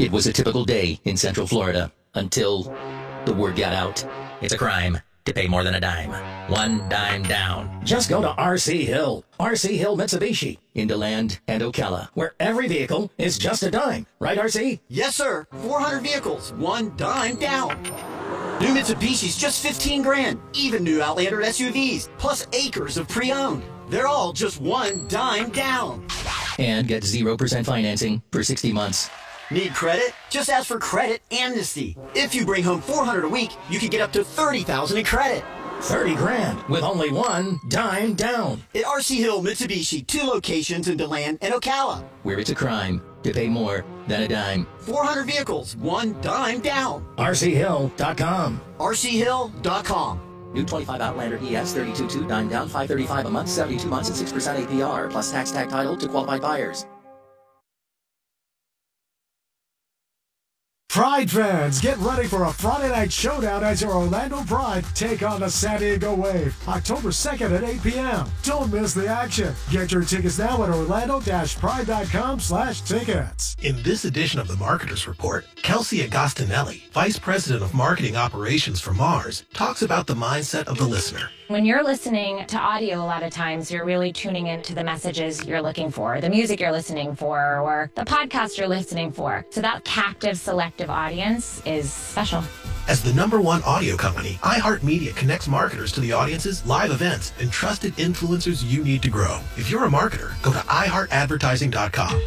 It was a typical day in Central Florida until the word got out. It's a crime to pay more than a dime. One dime down. Just go to RC Hill. RC Hill Mitsubishi in DeLand and Ocala, where every vehicle is just a dime. Right, RC? Yes, sir. 400 vehicles, one dime down. New Mitsubishi's just 15 grand. Even new Outlander SUVs, plus acres of pre-owned. They're all just one dime down. And get 0% financing for 60 months. Need credit? Just ask for credit amnesty. If you bring home 400 a week, you can get up to $30,000 in credit. 30 grand with only one dime down. At RC Hill Mitsubishi, 2 locations in DeLand and Ocala. Where it's a crime to pay more than a dime. 400 vehicles, one dime down. RCHill.com. RCHill.com. New 25 Outlander ES 32.2 dime down, $535 a month, 72 months at 6% APR, plus tax tag title to qualified buyers. Pride fans, get ready for a Friday night showdown as your Orlando Pride take on the San Diego Wave, October 2nd at 8 p.m. Don't miss the action. Get your tickets now at orlando-pride.com/tickets. In this edition of the Marketers Report, Kelsey Agostinelli, Vice President of Marketing Operations for Mars, talks about the mindset of the listener. When you're listening to audio, a lot of times you're really tuning into the messages you're looking for, the music you're listening for, or the podcast you're listening for. So that captive, selective audience is special. As the #1 audio company, iHeartMedia connects marketers to the audiences, live events, and trusted influencers you need to grow. If you're a marketer, go to iHeartAdvertising.com.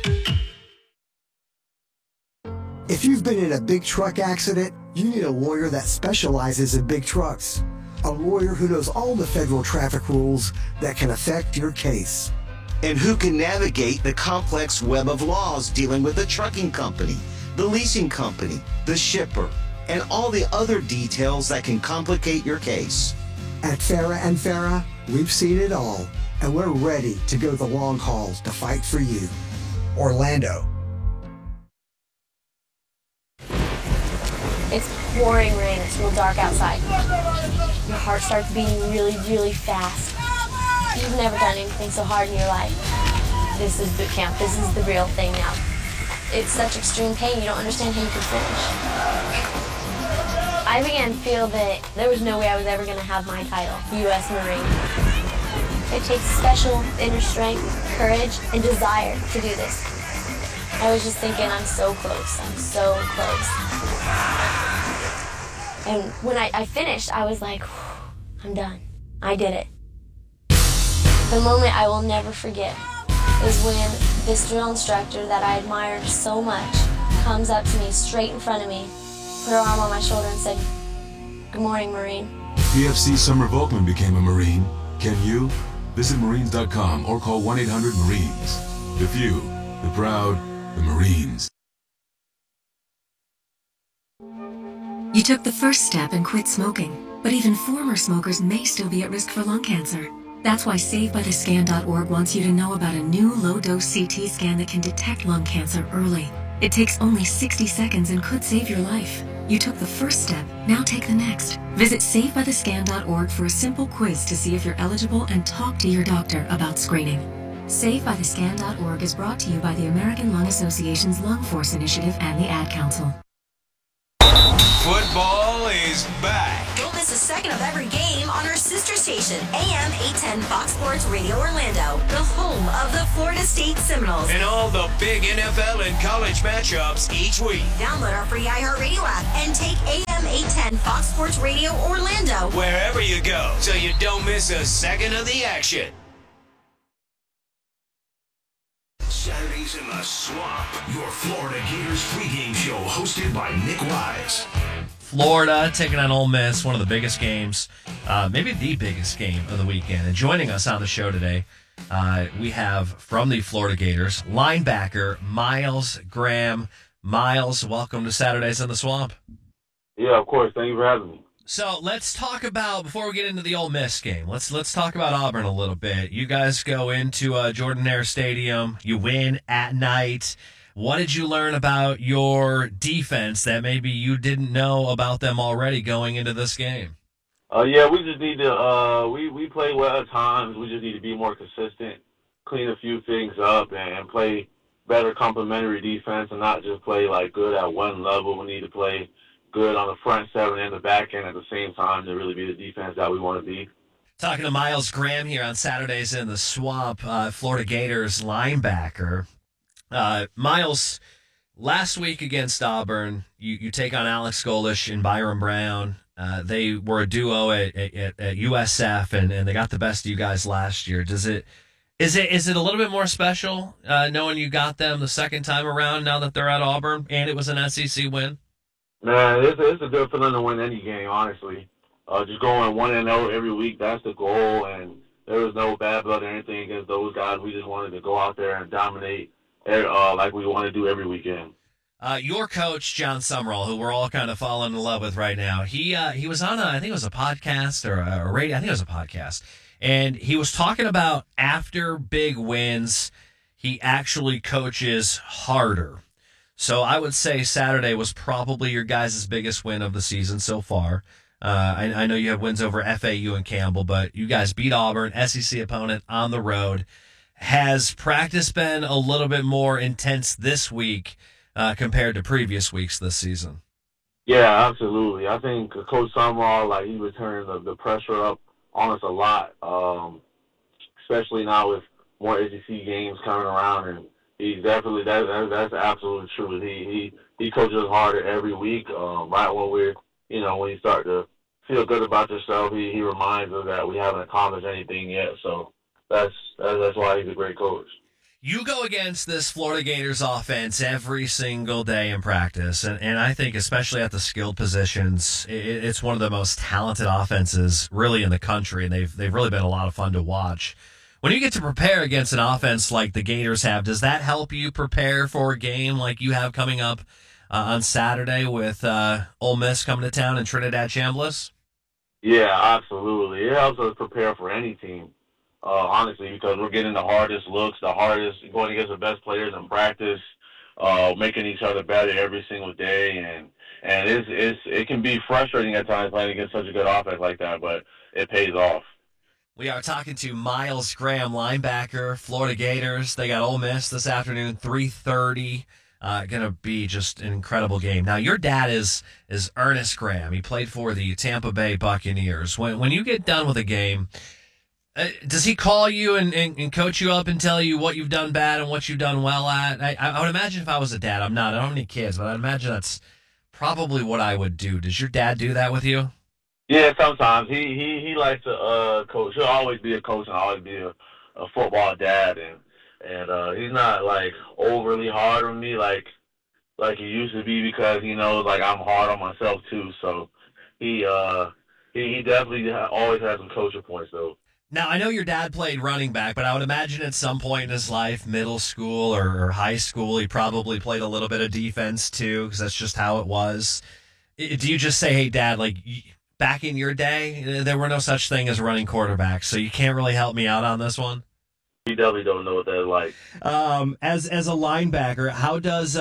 If you've been in a big truck accident, you need a lawyer that specializes in big trucks. A lawyer who knows all the federal traffic rules that can affect your case. And who can navigate the complex web of laws dealing with the trucking company, the leasing company, the shipper, and all the other details that can complicate your case. At Farah and Farah, we've seen it all, and we're ready to go the long haul to fight for you. Orlando. It's pouring rain. It's real dark outside. Your heart starts beating really, really fast. You've never done anything so hard in your life. This is boot camp. This is the real thing now. It's such extreme pain, you don't understand how you can finish. I began to feel that there was no way I was ever going to have my title, U.S. Marine. It takes special inner strength, courage, and desire to do this. I was just thinking, I'm so close. I'm so close. And when I finished, I was like, I'm done. I did it. The moment I will never forget is when this drill instructor that I admired so much comes up to me straight in front of me, put her arm on my shoulder and said, "Good morning, Marine." PFC Summer Volkman became a Marine. Can you? Visit Marines.com or call 1-800-MARINES. The few, the proud, the Marines. You took the first step and quit smoking, but even former smokers may still be at risk for lung cancer. That's why SaveByTheScan.org wants you to know about a new low-dose CT scan that can detect lung cancer early. It takes only 60 seconds and could save your life. You took the first step, now take the next. Visit SaveByTheScan.org for a simple quiz to see if you're eligible and talk to your doctor about screening. SaveByTheScan.org is brought to you by the American Lung Association's Lung Force Initiative and the Ad Council. Football is back. Don't miss a second of every game on our sister station, AM 810 Fox Sports Radio Orlando, the home of the Florida State Seminoles. And all the big NFL and college matchups each week. Download our free iHeartRadio app and take AM 810 Fox Sports Radio Orlando wherever you go, so you don't miss a second of the action. Saturdays in the Swamp, your Florida Gators pregame show hosted by Nick Wise. Florida taking on Ole Miss, one of the biggest games, maybe the biggest game of the weekend. And joining us on the show today, we have from the Florida Gators, linebacker Myles Graham. Myles, welcome to Saturdays in the Swamp. Yeah, of course. Thank you for having me. So let's talk about, before we get into the Ole Miss game, let's talk about Auburn a little bit. You guys go into Jordan-Hare Stadium. You win at night. What did you learn about your defense that maybe you didn't know about them already going into this game? Yeah, we just need to we play well at times. We just need to be more consistent, clean a few things up, and play better complementary defense and not just play like good at one level. We need to play good on the front seven and the back end at the same time to really be the defense that we want to be. Talking to Myles Graham here on Saturdays in the Swamp, Florida Gators linebacker. Myles, last week against Auburn, you take on Alex Golish and Byron Brown. They were a duo at USF, and they got the best of you guys last year. Is it a little bit more special knowing you got them the second time around now that they're at Auburn and it was an SEC win? Man, it's a good feeling to win any game, honestly. Just going 1-0 every week, that's the goal, and there was no bad blood or anything against those guys. We just wanted to go out there and dominate like we want to do every weekend. Your coach, John Summerall, who we're all kind of falling in love with right now, he was on I think it was a podcast or a radio, I think it was a podcast, and he was talking about after big wins, he actually coaches harder. So I would say Saturday was probably your guys' biggest win of the season so far. I know you have wins over FAU and Campbell, but you guys beat Auburn, SEC opponent, on the road. Has practice been a little bit more intense this week compared to previous weeks this season? Yeah, absolutely. I think Coach Summerall, he was turning the pressure up on us a lot, especially now with more SEC games coming around, and he's definitely that's absolute truth. He coaches harder every week. Right when when you start to feel good about yourself, he reminds us that we haven't accomplished anything yet. So that's why he's a great coach. You go against this Florida Gators offense every single day in practice, and I think especially at the skilled positions, it's one of the most talented offenses really in the country, and they've really been a lot of fun to watch. When you get to prepare against an offense like the Gators have, does that help you prepare for a game like you have coming up on Saturday with Ole Miss coming to town in Trinidad Chambliss? Yeah, absolutely. It helps us prepare for any team, honestly, because we're getting the hardest looks, going against the best players in practice, making each other better every single day, and it can be frustrating at times playing against such a good offense like that, but it pays off. We are talking to Myles Graham, linebacker, Florida Gators. They got Ole Miss this afternoon, 3:30. Going to be just an incredible game. Now, your dad is Ernest Graham. He played for the Tampa Bay Buccaneers. When you get done with a game, does he call you and coach you up and tell you what you've done bad and what you've done well at? I would imagine if I was a dad, I'm not. I don't have any kids, but I'd imagine that's probably what I would do. Does your dad do that with you? Yeah, sometimes. He likes to coach. He'll always be a coach and always be a football dad, and he's not overly hard on me like he used to be, because he knows I'm hard on myself too. So he definitely always has some coaching points though. Now, I know your dad played running back, but I would imagine at some point in his life, middle school or high school, he probably played a little bit of defense too, because that's just how it was. Do you just say, "Hey, Dad, back in your day, there were no such thing as running quarterbacks, so you can't really help me out on this one"? You definitely don't know what that's like. As a linebacker, how does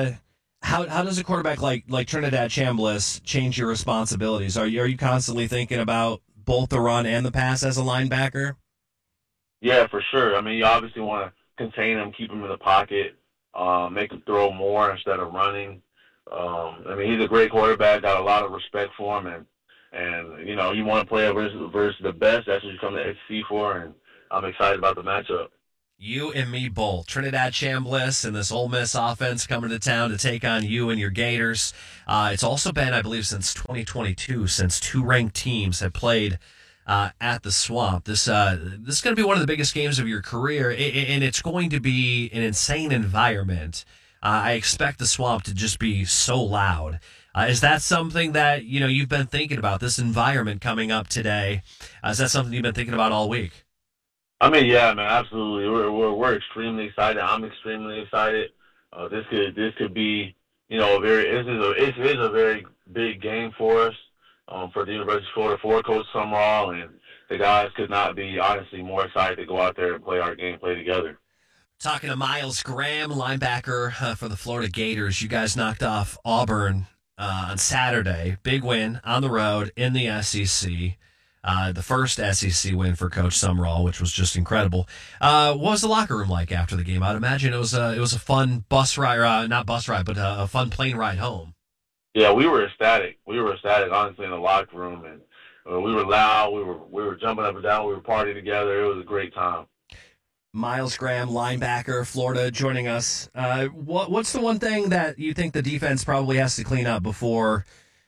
a quarterback like Trinidad Chambliss change your responsibilities? Are you constantly thinking about both the run and the pass as a linebacker? Yeah, for sure. I mean, you obviously want to contain him, keep him in the pocket, make him throw more instead of running. He's a great quarterback. Got a lot of respect for him, and you want to play versus the best. That's what you come to SC for, and I'm excited about the matchup. You and me both. Trinidad Chambliss and this Ole Miss offense coming to town to take on you and your Gators. It's also been, I believe, since 2022, since two ranked teams have played at the Swamp. This is going to be one of the biggest games of your career, and it's going to be an insane environment. I expect the Swamp to just be so loud. Is that something that you've been thinking about, this environment coming up today? Is that something you've been thinking about all week? Yeah, man, absolutely. We're extremely excited. I'm extremely excited. This could be, this is a very big game for us, for the University of Florida, for Coach Summerall, and the guys could not be honestly more excited to go out there and play our game, play together. Talking to Myles Graham, linebacker for the Florida Gators. You guys knocked off Auburn on Saturday. Big win on the road in the SEC. the first SEC win for Coach Sumrall, which was just incredible. What was the locker room like after the game? I'd imagine it was a fun bus ride, not bus ride, but a fun plane ride home. Yeah, we were ecstatic. We were ecstatic, honestly, in the locker room, and we were loud. We were jumping up and down. We were partying together. It was a great time. Miles Graham, linebacker, Florida, joining us. What's the one thing that you think the defense probably has to clean up before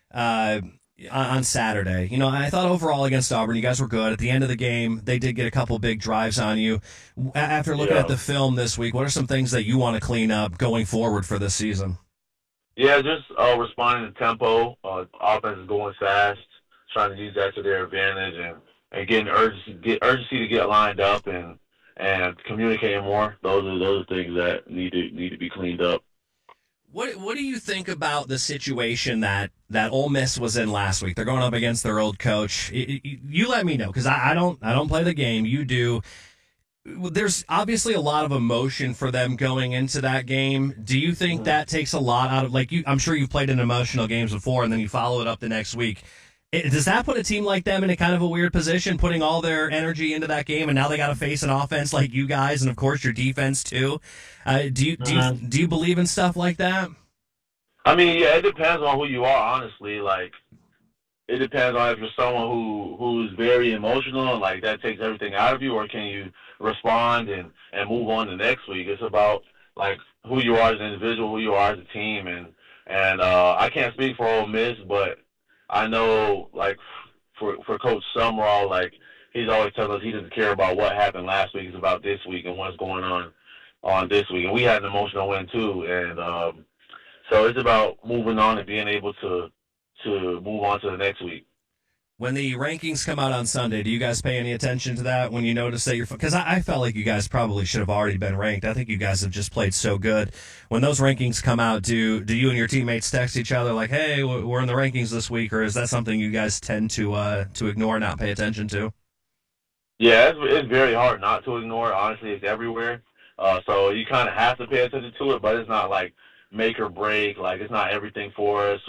on Saturday? You know, I thought overall against Auburn, you guys were good. At the end of the game, they did get a couple big drives on you. After looking at the film this week, what are some things that you want to clean up going forward for this season? Yeah, just responding to tempo. Offense is going fast, trying to use that to their advantage, and getting urgency to get lined up and communicating more. Those are things that need to be cleaned up. What do you think about the situation that Ole Miss was in last week? They're going up against their old coach. You let me know, because I don't play the game. You do. There's obviously a lot of emotion for them going into that game. Do you think that takes a lot out of, like, I'm sure you've played in emotional games before, and then you follow it up the next week. Does that put a team like them in a kind of a weird position, putting all their energy into that game, and now they got to face an offense like you guys, and of course your defense too? Do you believe in stuff like that? I mean, yeah, it depends on who you are, honestly. Like, it depends on if you're someone who's very emotional and like that takes everything out of you, or can you respond and move on to next week. It's about like who you are as an individual, who you are as a team, and I can't speak for Ole Miss, but I know, like, for Coach Sumrall, like, he's always telling us he doesn't care about what happened last week. It's about this week and what's going on this week. And we had an emotional win, too. And so it's about moving on and being able to move on to the next week. When the rankings come out on Sunday, do you guys pay any attention to that when you notice that you're – because I felt like you guys probably should have already been ranked. I think you guys have just played so good. When those rankings come out, do you and your teammates text each other like, hey, we're in the rankings this week, or is that something you guys tend to ignore and not pay attention to? Yeah, it's very hard not to ignore. Honestly, it's everywhere. So you kind of have to pay attention to it, but it's not like make or break. Like, it's not everything for us.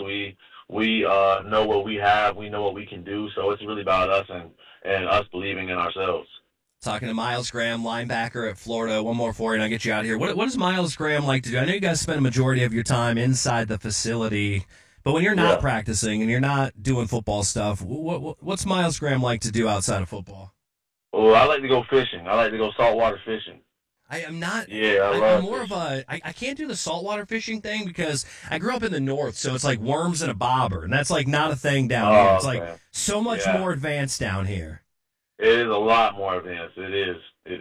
We know what we have. We know what we can do. So it's really about us and us believing in ourselves. Talking to Miles Graham, linebacker at Florida. One more for you, and I'll get you out of here. What does Miles Graham like to do? I know you guys spend a majority of your time inside the facility, but when you're not practicing and you're not doing football stuff, what's Miles Graham like to do outside of football? Well, I like to go fishing. I like to go saltwater fishing. I am not. Yeah, I'm more of a. I can't do the saltwater fishing thing because I grew up in the north, so it's like worms and a bobber, and that's like not a thing down here. It's like so much more advanced down here. It is a lot more advanced. It is.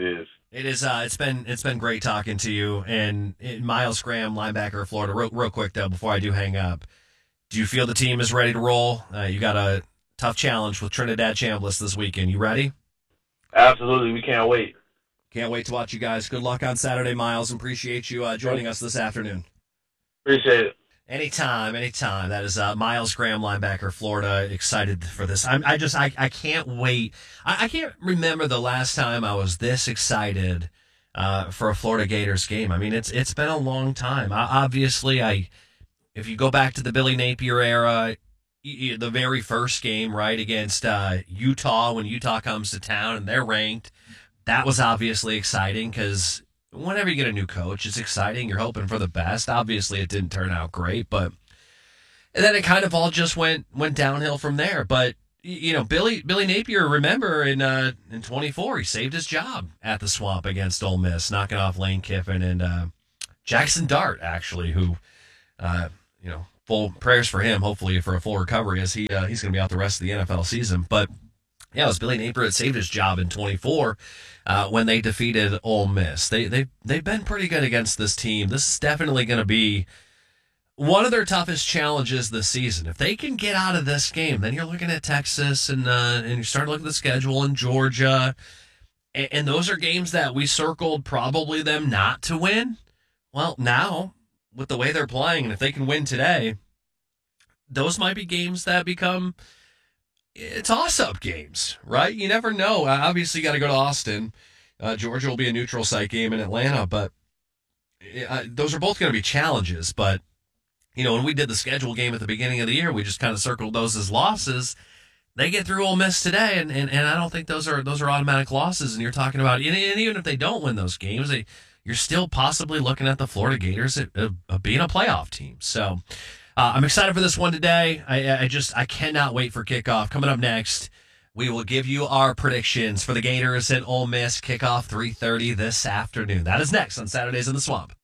It is. It's been great talking to you. And Miles Graham, linebacker of Florida. Real quick though, before I do hang up, do you feel the team is ready to roll? You got a tough challenge with Trinidad Chambliss this weekend. You ready? Absolutely. We can't wait. Can't wait to watch you guys. Good luck on Saturday, Miles. Appreciate you joining us this afternoon. Appreciate it. Anytime. That is Miles Graham, linebacker, Florida. Excited for this. I can't wait. I can't remember the last time I was this excited for a Florida Gators game. I mean, it's been a long time. Obviously, if you go back to the Billy Napier era, the very first game, right, against Utah, when Utah comes to town and they're ranked, that was obviously exciting because whenever you get a new coach, it's exciting. You're hoping for the best. Obviously, it didn't turn out great, but and then it kind of all just went downhill from there. But you know, Billy Napier, remember in 24, he saved his job at the Swamp against Ole Miss, knocking off Lane Kiffin and Jackson Dart, actually, who full prayers for him. Hopefully for a full recovery, as he's going to be out the rest of the NFL season, but. Yeah, it was Billy Napier that saved his job in 24 when they defeated Ole Miss. They've been pretty good against this team. This is definitely going to be one of their toughest challenges this season. If they can get out of this game, then you're looking at Texas and you start looking at the schedule in Georgia, and those are games that we circled probably them not to win. Well, now with the way they're playing, and if they can win today, those might be games that become toss-up games, right? You never know. Obviously, you got to go to Austin. Georgia will be a neutral site game in Atlanta, but those are both going to be challenges. But, you know, when we did the schedule game at the beginning of the year, we just kind of circled those as losses. They get through Ole Miss today, and I don't think those are automatic losses. And you're talking about, and even if they don't win those games, you're still possibly looking at the Florida Gators being a playoff team. So I'm excited for this one today. I cannot wait for kickoff. Coming up next, we will give you our predictions for the Gators and Ole Miss. Kickoff 3:30 this afternoon. That is next on Saturdays in the Swamp.